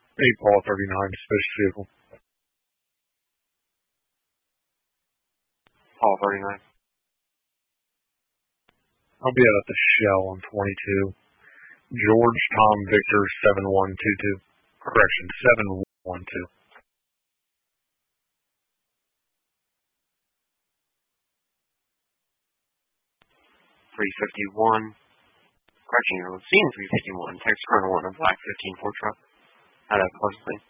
8 Paul 39, suspicious vehicle. Paul 39. I'll be out at the Shell on 22. George Tom Victor 7122. Correction, 712. 351. Correction, you're seeing 351. Text Colonel 1 of Black 15 Ford truck. Out of Pleasantly.